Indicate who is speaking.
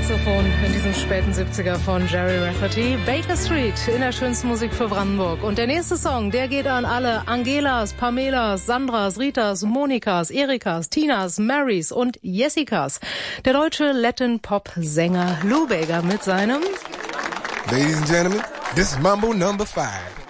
Speaker 1: Saxophon in diesem späten 70er von Jerry Rafferty. Baker Street in der schönsten Musik für Brandenburg. Und der nächste Song, der geht an alle Angelas, Pamelas, Sandras, Ritas, Monikas, Erikas, Tinas, Marys und Jessicas. Der deutsche Latin-Pop-Sänger Lou Bega mit seinem
Speaker 2: Ladies and Gentlemen, this is Mambo number 5.